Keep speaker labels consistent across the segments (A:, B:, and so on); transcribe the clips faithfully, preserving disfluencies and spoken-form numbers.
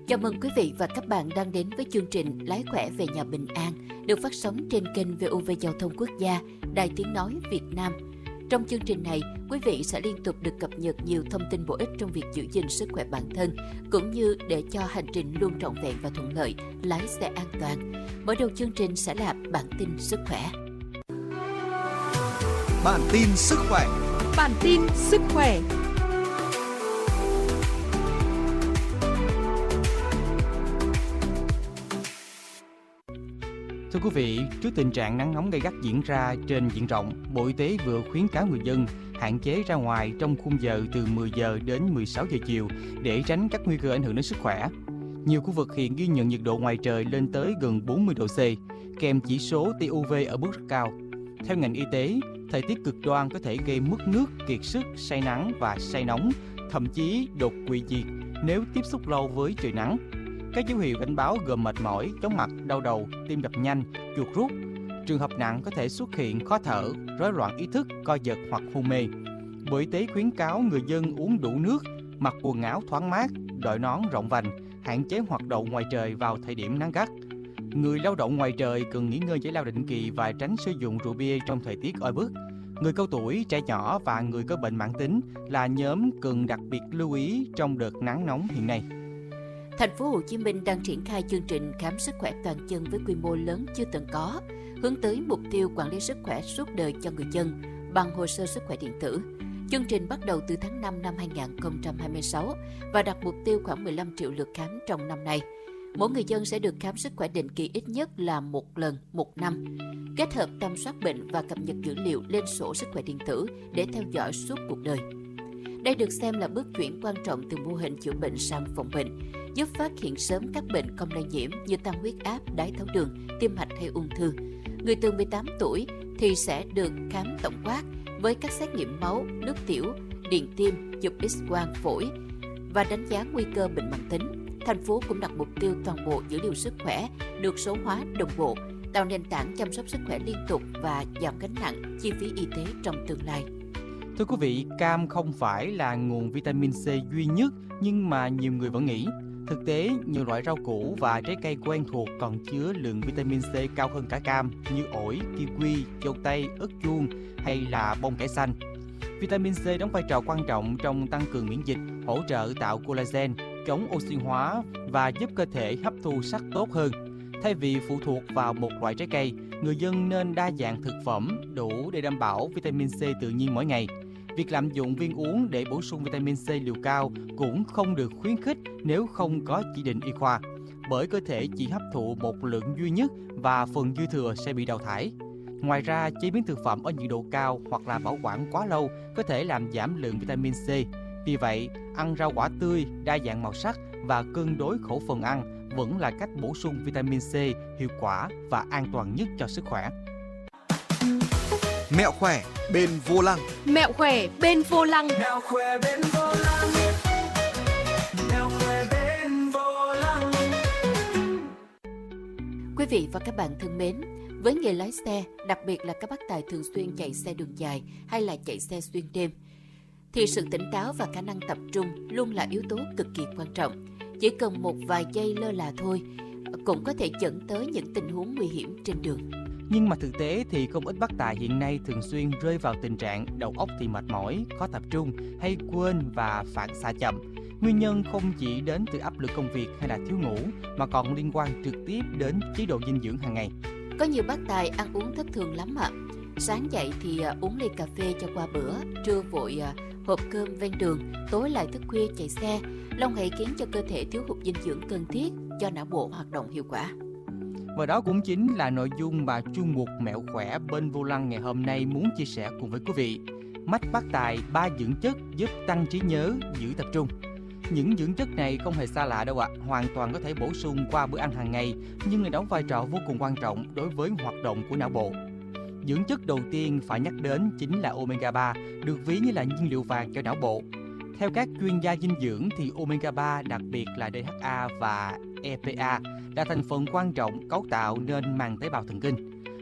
A: Chào mừng quý vị và các bạn đang đến với chương trình Lái khỏe về nhà bình an, được phát sóng trên kênh vê o vê Giao thông Quốc gia, Đài Tiếng nói Việt Nam. Trong chương trình này, quý vị sẽ liên tục được cập nhật nhiều thông tin bổ ích trong việc giữ gìn sức khỏe bản thân, cũng như để cho hành trình luôn trọn vẹn và thuận lợi, lái xe an toàn. Mở đầu chương trình sẽ là bản tin sức khỏe.
B: Bản tin sức khỏe.
C: Bản tin sức khỏe.
D: Thưa quý vị, trước tình trạng nắng nóng gay gắt diễn ra trên diện rộng, Bộ Y tế vừa khuyến cáo người dân hạn chế ra ngoài trong khung giờ từ mười giờ đến mười sáu giờ chiều để tránh các nguy cơ ảnh hưởng đến sức khỏe. Nhiều khu vực hiện ghi nhận nhiệt độ ngoài trời lên tới gần bốn mươi độ C, kèm chỉ số tia u vê ở mức rất cao. Theo ngành y tế, thời tiết cực đoan có thể gây mất nước, kiệt sức, say nắng và say nóng, thậm chí đột quỵ diệt nếu tiếp xúc lâu với trời nắng. Các dấu hiệu cảnh báo gồm mệt mỏi, chóng mặt, đau đầu, tim đập nhanh, chuột rút. Trường hợp nặng có thể xuất hiện khó thở, rối loạn ý thức, co giật hoặc hôn mê. Bộ Y tế khuyến cáo người dân uống đủ nước, mặc quần áo thoáng mát, đội nón rộng vành, hạn chế hoạt động ngoài trời vào thời điểm nắng gắt. Người lao động ngoài trời cần nghỉ ngơi giải lao định kỳ và tránh sử dụng rượu bia trong thời tiết oi bức. Người cao tuổi, trẻ nhỏ và người có bệnh mãn tính là nhóm cần đặc biệt lưu ý trong đợt nắng nóng hiện nay.
A: Thành phố Hồ Chí Minh đang triển khai chương trình khám sức khỏe toàn chân với quy mô lớn chưa từng có, hướng tới mục tiêu quản lý sức khỏe suốt đời cho người dân bằng hồ sơ sức khỏe điện tử. Chương trình bắt đầu từ tháng năm năm hai nghìn không trăm hai mươi sáu và đặt mục tiêu khoảng mười lăm triệu lượt khám trong năm nay. Mỗi người dân sẽ được khám sức khỏe định kỳ ít nhất là một lần một năm, kết hợp tầm soát bệnh và cập nhật dữ liệu lên sổ sức khỏe điện tử để theo dõi suốt cuộc đời. Đây được xem là bước chuyển quan trọng từ mô hình chữa bệnh sang phòng bệnh, giúp phát hiện sớm các bệnh không lây nhiễm như tăng huyết áp, đái tháo đường, tim mạch hay ung thư. Người từ mười tám tuổi thì sẽ được khám tổng quát với các xét nghiệm máu, nước tiểu, điện tim, chụp X-quang phổi và đánh giá nguy cơ bệnh mãn tính. Thành phố cũng đặt mục tiêu toàn bộ dữ liệu sức khỏe được số hóa đồng bộ, tạo nền tảng chăm sóc sức khỏe liên tục và giảm gánh nặng chi phí y tế trong tương lai.
D: Thưa quý vị, cam không phải là nguồn vitamin C duy nhất nhưng mà nhiều người vẫn nghĩ. Thực tế, nhiều loại rau củ và trái cây quen thuộc còn chứa lượng vitamin C cao hơn cả cam như ổi, kiwi, dâu tây, ớt chuông hay là bông cải xanh. Vitamin C đóng vai trò quan trọng trong tăng cường miễn dịch, hỗ trợ tạo collagen, chống oxy hóa và giúp cơ thể hấp thu sắt tốt hơn. Thay vì phụ thuộc vào một loại trái cây, người dân nên đa dạng thực phẩm đủ để đảm bảo vitamin C tự nhiên mỗi ngày. Việc lạm dụng viên uống để bổ sung vitamin C liều cao cũng không được khuyến khích nếu không có chỉ định y khoa, bởi cơ thể chỉ hấp thụ một lượng duy nhất và phần dư thừa sẽ bị đào thải. Ngoài ra, chế biến thực phẩm ở nhiệt độ cao hoặc là bảo quản quá lâu có thể làm giảm lượng vitamin C. Vì vậy, ăn rau quả tươi, đa dạng màu sắc và cân đối khẩu phần ăn vẫn là cách bổ sung vitamin C hiệu quả và an toàn nhất cho sức khỏe.
B: Mẹo khỏe bên vô lăng.
C: Mẹo khỏe bên vô lăng.
E: Mẹo khỏe bên vô lăng. Mẹo khỏe bên vô lăng.
A: Quý vị và các bạn thân mến, với nghề lái xe, đặc biệt là các bác tài thường xuyên chạy xe đường dài hay là chạy xe xuyên đêm, thì sự tỉnh táo và khả năng tập trung luôn là yếu tố cực kỳ quan trọng. Chỉ cần một vài giây lơ là thôi cũng có thể dẫn tới những tình huống nguy hiểm trên đường.
D: Nhưng mà thực tế thì không ít bác tài hiện nay thường xuyên rơi vào tình trạng đầu óc thì mệt mỏi, khó tập trung hay quên và phản xạ chậm. Nguyên nhân không chỉ đến từ áp lực công việc hay là thiếu ngủ mà còn liên quan trực tiếp đến chế độ dinh dưỡng hàng ngày.
A: Có nhiều bác tài ăn uống thất thường lắm ạ. Sáng dậy thì uống ly cà phê cho qua bữa, trưa vội hộp cơm ven đường, tối lại thức khuya chạy xe. Lâu ngày khiến cho cơ thể thiếu hụt dinh dưỡng cần thiết cho não bộ hoạt động hiệu quả.
D: Và đó cũng chính là nội dung mà chuyên mục Mẹo khỏe bên vô lăng ngày hôm nay muốn chia sẻ cùng với quý vị. Mách bác tài ba dưỡng chất giúp tăng trí nhớ, giữ tập trung. Những dưỡng chất này không hề xa lạ đâu ạ, à. Hoàn toàn có thể bổ sung qua bữa ăn hàng ngày, nhưng lại đóng vai trò vô cùng quan trọng đối với hoạt động của não bộ. Dưỡng chất đầu tiên phải nhắc đến chính là omega ba, được ví như là nhiên liệu vàng cho não bộ. Theo các chuyên gia dinh dưỡng thì omega ba, đặc biệt là đê hát a và e pê a, là thành phần quan trọng cấu tạo nên màng tế bào thần kinh.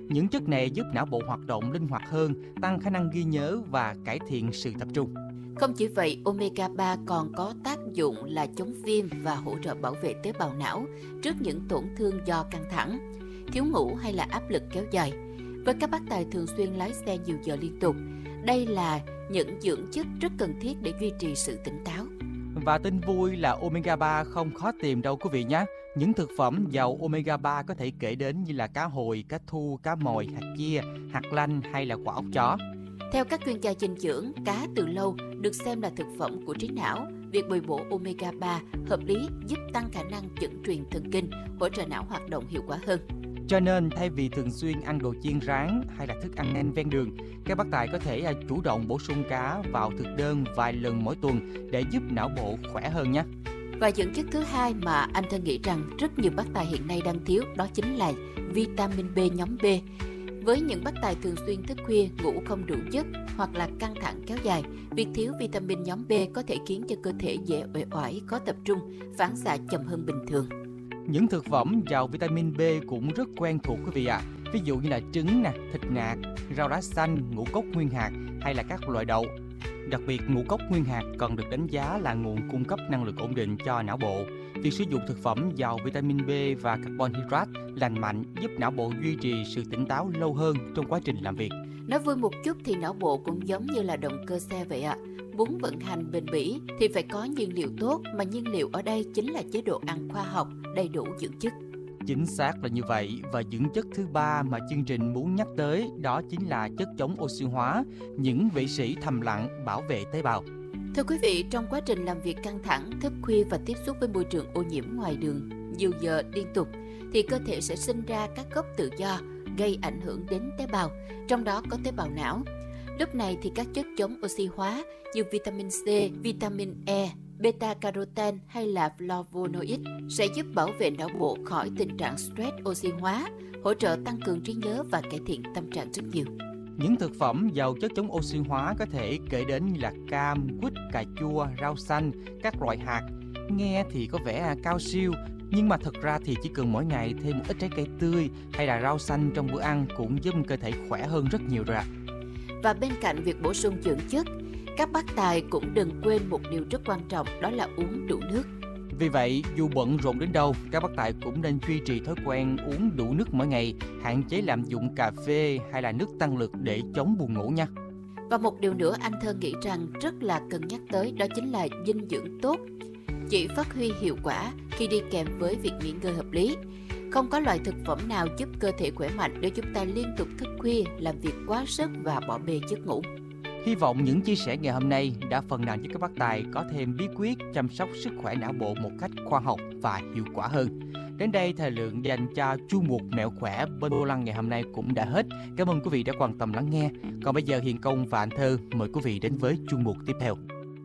D: Những chất này giúp não bộ hoạt động linh hoạt hơn, tăng khả năng ghi nhớ và cải thiện sự tập trung.
A: Không chỉ vậy, omega ba còn có tác dụng là chống viêm và hỗ trợ bảo vệ tế bào não trước những tổn thương do căng thẳng, thiếu ngủ hay là áp lực kéo dài. Với các bác tài thường xuyên lái xe nhiều giờ liên tục, đây là những dưỡng chất rất cần thiết để duy trì sự tỉnh táo.
D: Và tin vui là omega ba không khó tìm đâu quý vị nhé. Những thực phẩm giàu omega ba có thể kể đến như là cá hồi, cá thu, cá mòi, hạt chia, hạt lanh hay là quả ốc chó.
A: Theo các chuyên gia dinh dưỡng, cá từ lâu được xem là thực phẩm của trí não. Việc bồi bổ omega ba hợp lý giúp tăng khả năng dẫn truyền thần kinh, hỗ trợ não hoạt động hiệu quả hơn.
D: Cho nên thay vì thường xuyên ăn đồ chiên rán hay là thức ăn nhanh ven đường, các bác tài có thể chủ động bổ sung cá vào thực đơn vài lần mỗi tuần để giúp não bộ khỏe hơn nhé.
A: Và dưỡng chất thứ hai mà anh Thân nghĩ rằng rất nhiều bác tài hiện nay đang thiếu, đó chính là vitamin B nhóm B. Với những bác tài thường xuyên thức khuya, ngủ không đủ giấc hoặc là căng thẳng kéo dài, việc thiếu vitamin nhóm B có thể khiến cho cơ thể dễ uể oải, khó tập trung, phản xạ chậm hơn bình thường.
D: Những thực phẩm giàu vitamin B cũng rất quen thuộc quý vị ạ. À. Ví dụ như là trứng, nè, thịt nạc, rau lá xanh, ngũ cốc nguyên hạt hay là các loại đậu. Đặc biệt, ngũ cốc nguyên hạt còn được đánh giá là nguồn cung cấp năng lượng ổn định cho não bộ. Việc sử dụng thực phẩm giàu vitamin B và carbon hydrate lành mạnh giúp não bộ duy trì sự tỉnh táo lâu hơn trong quá trình làm việc.
A: Nói vui một chút thì não bộ cũng giống như là động cơ xe vậy ạ. À. Muốn vận hành bền bỉ thì phải có nhiên liệu tốt, mà nhiên liệu ở đây chính là chế độ ăn khoa học, đầy đủ dưỡng chất.
D: Chính xác là như vậy, và dưỡng chất thứ ba mà chương trình muốn nhắc tới đó chính là chất chống oxy hóa, những vệ sĩ thầm lặng bảo vệ tế bào.
A: Thưa quý vị, trong quá trình làm việc căng thẳng, thức khuya và tiếp xúc với môi trường ô nhiễm ngoài đường nhiều giờ liên tục thì cơ thể sẽ sinh ra các gốc tự do gây ảnh hưởng đến tế bào, trong đó có tế bào não. Lúc này thì các chất chống oxy hóa như vitamin C, vitamin E, beta-carotene hay là flavonoid sẽ giúp bảo vệ não bộ khỏi tình trạng stress oxy hóa, hỗ trợ tăng cường trí nhớ và cải thiện tâm trạng rất nhiều.
D: Những thực phẩm giàu chất chống oxy hóa có thể kể đến như là cam, quýt, cà chua, rau xanh, các loại hạt. Nghe thì có vẻ cao siêu, nhưng mà thật ra thì chỉ cần mỗi ngày thêm ít trái cây tươi hay là rau xanh trong bữa ăn cũng giúp cơ thể khỏe hơn rất nhiều rồi ạ.
A: Và bên cạnh việc bổ sung dưỡng chất, các bác tài cũng đừng quên một điều rất quan trọng, đó là uống đủ nước.
D: Vì vậy, dù bận rộn đến đâu, các bác tài cũng nên duy trì thói quen uống đủ nước mỗi ngày, hạn chế lạm dụng cà phê hay là nước tăng lực để chống buồn ngủ nha.
A: Và một điều nữa anh Thơ nghĩ rằng rất là cần nhắc tới, đó chính là dinh dưỡng tốt chỉ phát huy hiệu quả khi đi kèm với việc nghỉ ngơi hợp lý. Không có loại thực phẩm nào giúp cơ thể khỏe mạnh nếu chúng ta liên tục thức khuya, làm việc quá sức và bỏ bê giấc ngủ.
D: Hy vọng những chia sẻ ngày hôm nay đã phần nào giúp các bác tài có thêm bí quyết chăm sóc sức khỏe não bộ một cách khoa học và hiệu quả hơn. Đến đây, thời lượng dành cho chuyên mục Mẹo Khỏe bên Vô Lăng ngày hôm nay cũng đã hết. Cảm ơn quý vị đã quan tâm lắng nghe. Còn bây giờ, Hiền Công và Anh Thơ mời quý vị đến với chuyên mục tiếp theo.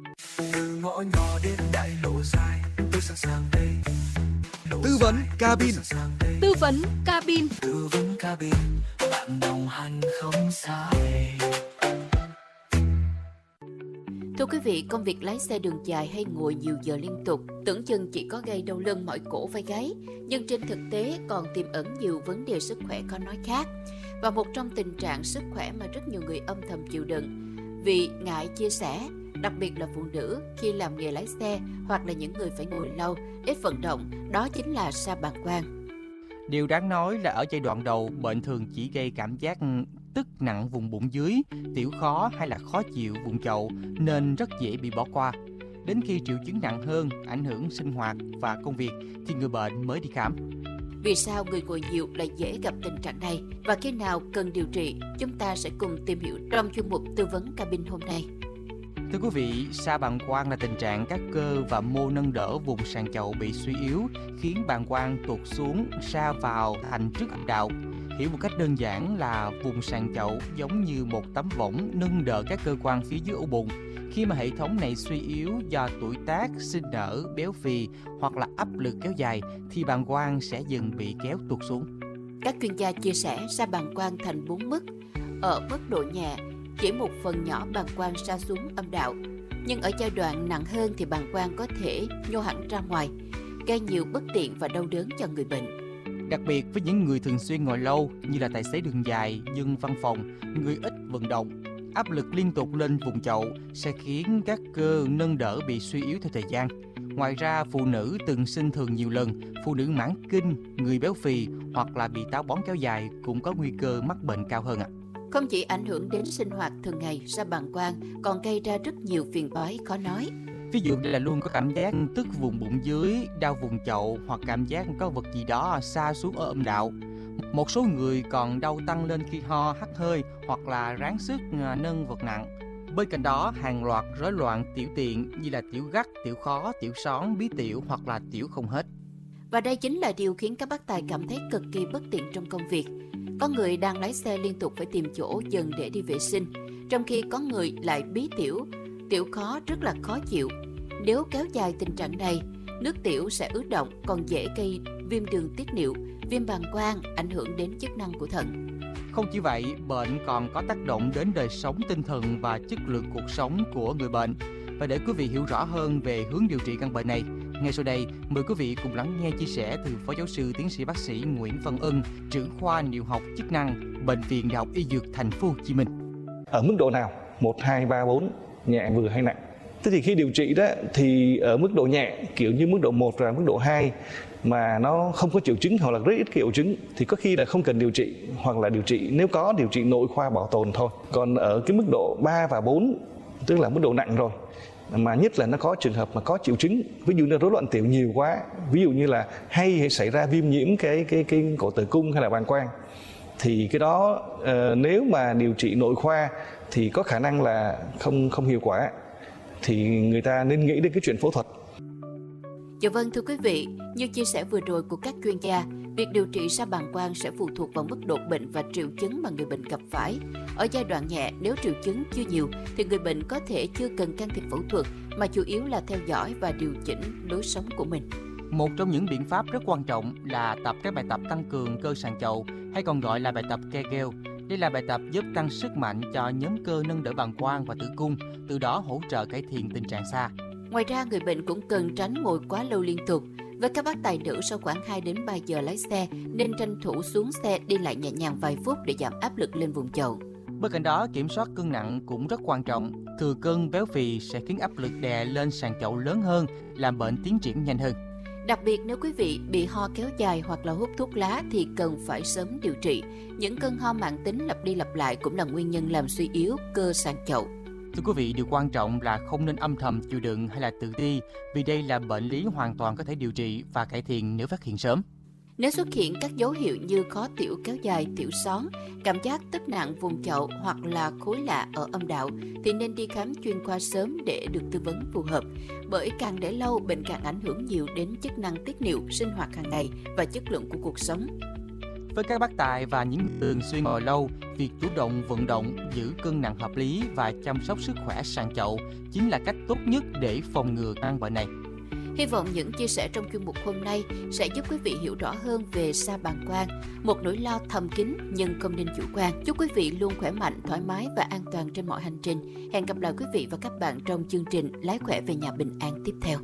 E: Từ ngõ nhỏ đến đại lộ dài, tôi sẵn sàng đây.
B: Tư vấn cabin.
C: Tư vấn cabin.
E: Tư vấn cabin, bạn đồng hành không xa.
A: Thưa quý vị, công việc lái xe đường dài hay ngồi nhiều giờ liên tục tưởng chừng chỉ có gây đau lưng mỏi cổ vai gáy, nhưng trên thực tế còn tiềm ẩn nhiều vấn đề sức khỏe khó nói khác. Và một trong tình trạng sức khỏe mà rất nhiều người âm thầm chịu đựng vì ngại chia sẻ, đặc biệt là phụ nữ khi làm nghề lái xe hoặc là những người phải ngồi lâu, ít vận động, đó chính là sa bàng quang.
D: Điều đáng nói là ở giai đoạn đầu, bệnh thường chỉ gây cảm giác tức nặng vùng bụng dưới, tiểu khó hay là khó chịu vùng chậu nên rất dễ bị bỏ qua. Đến khi triệu chứng nặng hơn, ảnh hưởng sinh hoạt và công việc thì người bệnh mới đi khám.
A: Vì sao người ngồi nhiều lại dễ gặp tình trạng này và khi nào cần điều trị? Chúng ta sẽ cùng tìm hiểu trong chuyên mục tư vấn cabin hôm nay.
D: Thưa quý vị, sa bàng quang là tình trạng các cơ và mô nâng đỡ vùng sàn chậu bị suy yếu, khiến bàng quang tụt xuống, sa vào thành trước âm đạo. Hiểu một cách đơn giản là vùng sàn chậu giống như một tấm võng nâng đỡ các cơ quan phía dưới ổ bụng. Khi mà hệ thống này suy yếu do tuổi tác, sinh nở, béo phì hoặc là áp lực kéo dài thì bàng quang sẽ dần bị kéo tụt xuống.
A: Các chuyên gia chia sẻ sa bàng quang thành bốn mức. Ở mức độ nhẹ, chỉ một phần nhỏ bàng quang sa xuống âm đạo. Nhưng ở giai đoạn nặng hơn thì bàng quang có thể nhô hẳn ra ngoài, gây nhiều bất tiện và đau đớn cho người bệnh.
D: Đặc biệt với những người thường xuyên ngồi lâu như là tài xế đường dài, dân văn phòng, người ít vận động, áp lực liên tục lên vùng chậu sẽ khiến các cơ nâng đỡ bị suy yếu theo thời gian. Ngoài ra, phụ nữ từng sinh thường nhiều lần, phụ nữ mãn kinh, người béo phì hoặc là bị táo bón kéo dài cũng có nguy cơ mắc bệnh cao hơn ạ.
A: Không chỉ ảnh hưởng đến sinh hoạt thường ngày, sa bàng quang còn gây ra rất nhiều phiền toái khó nói.
D: Ví dụ là luôn có cảm giác tức vùng bụng dưới, đau vùng chậu hoặc cảm giác có vật gì đó sa xuống ở âm đạo. Một số người còn đau tăng lên khi ho, hắt hơi hoặc là ráng sức nâng vật nặng. Bên cạnh đó, hàng loạt rối loạn tiểu tiện như là tiểu gắt, tiểu khó, tiểu són, bí tiểu hoặc là tiểu không hết.
A: Và đây chính là điều khiến các bác tài cảm thấy cực kỳ bất tiện trong công việc. Có người đang lái xe liên tục phải tìm chỗ dừng để đi vệ sinh, trong khi có người lại bí tiểu, tiểu khó rất là khó chịu. Nếu kéo dài tình trạng này, nước tiểu sẽ ứ động, còn dễ gây viêm đường tiết niệu, viêm bàng quang, ảnh hưởng đến chức năng của thận.
D: Không chỉ vậy, bệnh còn có tác động đến đời sống tinh thần và chất lượng cuộc sống của người bệnh. Và để quý vị hiểu rõ hơn về hướng điều trị căn bệnh này, ngay sau đây mời quý vị cùng lắng nghe chia sẻ từ Phó Giáo sư Tiến sĩ Bác sĩ Nguyễn Văn Ân, trưởng khoa niệu học chức năng, Bệnh viện Đại học Y Dược Thành phố Hồ Chí Minh.
F: Ở mức độ nào? một, hai, ba, bốn, nhẹ, vừa hay nặng? Thế thì khi điều trị đó thì ở mức độ nhẹ, kiểu như mức độ một và mức độ hai mà nó không có triệu chứng hoặc là rất ít triệu chứng thì có khi là không cần điều trị, hoặc là điều trị nếu có điều trị nội khoa bảo tồn thôi. Còn ở cái mức độ ba và bốn, tức là mức độ nặng rồi, mà nhất là nó có trường hợp mà có triệu chứng, ví dụ như rối loạn tiểu nhiều quá, ví dụ như là hay xảy ra viêm nhiễm cái cái cái cổ tử cung hay là bàng quang, thì cái đó uh, nếu mà điều trị nội khoa thì có khả năng là không không hiệu quả, thì người ta nên nghĩ đến cái chuyện phẫu thuật.
A: Dạ vâng, thưa quý vị, như chia sẻ vừa rồi của các chuyên gia, việc điều trị sa bàng quang sẽ phụ thuộc vào mức độ bệnh và triệu chứng mà người bệnh gặp phải. Ở giai đoạn nhẹ, nếu triệu chứng chưa nhiều thì người bệnh có thể chưa cần can thiệp phẫu thuật, mà chủ yếu là theo dõi và điều chỉnh lối sống của mình.
D: Một trong những biện pháp rất quan trọng là tập các bài tập tăng cường cơ sàn chậu, hay còn gọi là bài tập Kegel. Đây là bài tập giúp tăng sức mạnh cho nhóm cơ nâng đỡ bàng quang và tử cung, từ đó hỗ trợ cải thiện tình trạng sa.
A: Ngoài ra, người bệnh cũng cần tránh ngồi quá lâu liên tục. Với các bác tài nữ sau khoảng hai đến ba giờ lái xe, nên tranh thủ xuống xe đi lại nhẹ nhàng vài phút để giảm áp lực lên vùng chậu.
D: Bên cạnh đó, kiểm soát cân nặng cũng rất quan trọng. Thừa cân béo phì sẽ khiến áp lực đè lên sàn chậu lớn hơn, làm bệnh tiến triển nhanh hơn.
A: Đặc biệt nếu quý vị bị ho kéo dài hoặc là hút thuốc lá thì cần phải sớm điều trị. Những cơn ho mãn tính lặp đi lặp lại cũng là nguyên nhân làm suy yếu cơ sàn chậu.
D: Thưa quý vị, điều quan trọng là không nên âm thầm chịu đựng hay là tự ti, vì đây là bệnh lý hoàn toàn có thể điều trị và cải thiện nếu phát hiện sớm.
A: Nếu xuất hiện các dấu hiệu như khó tiểu kéo dài, tiểu són, cảm giác tức nặng vùng chậu hoặc là khối lạ ở âm đạo thì nên đi khám chuyên khoa sớm để được tư vấn phù hợp. Bởi càng để lâu, bệnh càng ảnh hưởng nhiều đến chức năng tiết niệu, sinh hoạt hàng ngày và chất lượng của cuộc sống.
D: Với các bác tài và những người thường xuyên ngồi lâu, việc chủ động vận động, giữ cân nặng hợp lý và chăm sóc sức khỏe sàn chậu chính là cách tốt nhất để phòng ngừa căn bệnh này.
A: Hy vọng những chia sẻ trong chuyên mục hôm nay sẽ giúp quý vị hiểu rõ hơn về sa bàng quang, một nỗi lo thầm kín nhưng không nên chủ quan. Chúc quý vị luôn khỏe mạnh, thoải mái và an toàn trên mọi hành trình. Hẹn gặp lại quý vị và các bạn trong chương trình Lái khỏe về nhà bình an tiếp theo.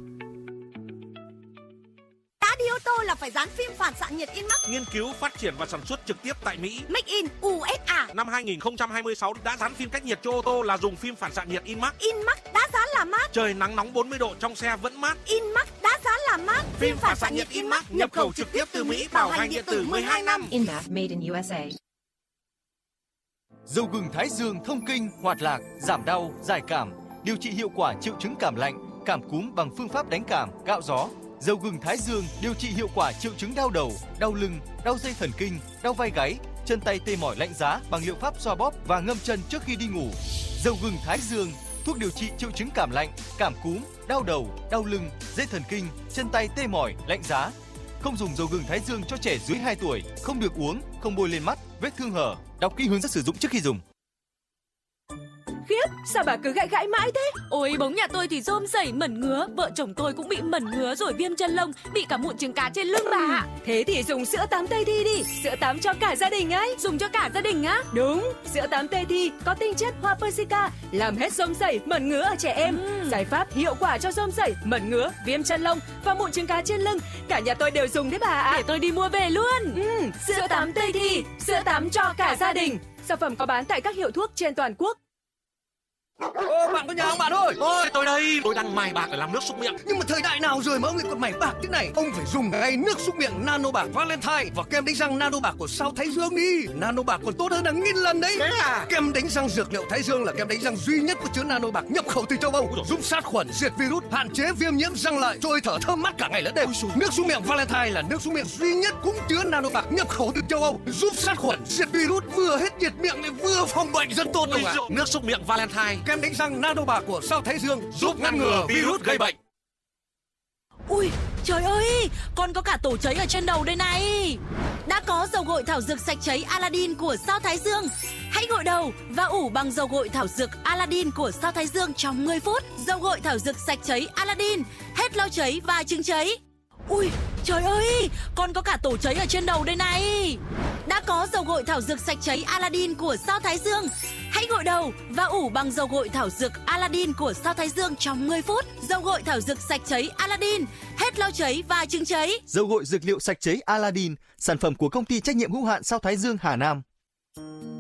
G: Đã đi ô tô là phải dán phim phản xạ nhiệt Inmax.
H: Nghiên cứu, phát triển và sản xuất trực tiếp tại Mỹ.
G: Make in u ét a.
H: Năm hai nghìn không trăm hai mươi sáu đã dán phim cách nhiệt cho ô tô là dùng phim phản xạ nhiệt Inmax.
G: Inmax đã dán là mát.
H: Trời nắng nóng bốn mươi độ trong xe vẫn mát.
G: Inmax đã dán là mát.
H: Phim phản xạ nhiệt Inmax nhập khẩu trực tiếp từ Mỹ, bảo hành điện tử mười hai năm.
C: Inmax made in u ét a.
I: Dầu gừng Thái Dương thông kinh, hoạt lạc, giảm đau, giải cảm, điều trị hiệu quả triệu chứng cảm lạnh, cảm cúm bằng phương pháp đánh cảm, cạo gió. Dầu gừng Thái Dương điều trị hiệu quả triệu chứng đau đầu, đau lưng, đau dây thần kinh, đau vai gáy, chân tay tê mỏi lạnh giá bằng liệu pháp xoa bóp và ngâm chân trước khi đi ngủ. Dầu gừng Thái Dương, thuốc điều trị triệu chứng cảm lạnh, cảm cúm, đau đầu, đau lưng, dây thần kinh, chân tay tê mỏi, lạnh giá. Không dùng dầu gừng Thái Dương cho trẻ dưới hai tuổi, không được uống, không bôi lên mắt, vết thương hở. Đọc kỹ hướng dẫn sử dụng trước khi dùng.
C: Khiếp, sao bà cứ gãi gãi mãi thế? Ôi, bóng nhà tôi thì rôm rẩy mẩn ngứa, vợ chồng tôi cũng bị mẩn ngứa rồi viêm chân lông, bị cả mụn trứng cá trên lưng bà ạ. Thế thì dùng sữa tắm Tây Thi đi, sữa tắm cho cả gia đình ấy. Dùng cho cả gia đình á? Đúng, sữa tắm Tây Thi có tinh chất hoa persica, làm hết rôm rẩy, mẩn ngứa ở trẻ em. Ừ. Giải pháp hiệu quả cho rôm rẩy, mẩn ngứa, viêm chân lông và mụn trứng cá trên lưng. Cả nhà tôi đều dùng đấy bà ạ. Để tôi đi mua về luôn. Ừ, sữa tắm Tây Thi, sữa tắm cho cả gia đình. Sản phẩm có bán tại các hiệu thuốc trên toàn quốc.
H: Ô, bạn có nhà không bạn ơi? Ôi, tôi đây, tôi đang mài bạc để làm nước súc miệng. Nhưng mà thời đại nào rồi mà ông lại còn mài bạc thế này? Ông phải dùng ngay nước súc miệng Nano Bạc Valentine và kem đánh răng Nano Bạc của Sao Thái Dương đi. Nano Bạc còn tốt hơn hàng nghìn lần đấy. Thế à? Kem đánh răng dược liệu Thái Dương là kem đánh răng duy nhất có chứa Nano Bạc nhập khẩu từ châu Âu, giúp sát khuẩn, diệt virus, hạn chế viêm nhiễm răng lợi, trôi thở thơm mát cả ngày lẫn đêm. Nước súc miệng Valentine là nước súc miệng duy nhất cũng chứa Nano Bạc nhập khẩu từ châu Âu, giúp sát khuẩn, diệt virus, vừa hết nhiệt miệng lại vừa phòng bệnh, rất tốt đúng không ạ? Nước súc miệng Valentine, kem đánh răng Nano Bạc của Sao Thái Dương giúp ngăn ngừa virus gây bệnh.
J: Ui, trời ơi, con có cả tổ cháy ở trên đầu đây này. Đã có dầu gội thảo dược sạch cháy Aladdin của Sao Thái Dương. Hãy gội đầu và ủ bằng dầu gội thảo dược Aladdin của Sao Thái Dương trong mười phút. Dầu gội thảo dược sạch cháy Aladdin, hết lau cháy và chứng cháy. Ui, trời ơi, con có cả tổ cháy ở trên đầu đây này. Đã có dầu gội thảo dược sạch cháy Aladdin của Sao Thái Dương. Hãy gội đầu và ủ bằng dầu gội thảo dược Aladdin của Sao Thái Dương trong mười phút. Dầu gội thảo dược sạch cháy Aladdin, hết lau cháy và chứng cháy.
I: Dầu gội dược liệu sạch cháy Aladdin, sản phẩm của công ty trách nhiệm hữu hạn Sao Thái Dương Hà Nam.